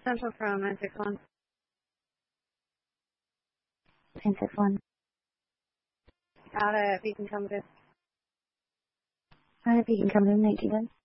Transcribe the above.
Central from 961. 961. Out of Beacon Cumberland. Out of Beacon Cumberland, 19.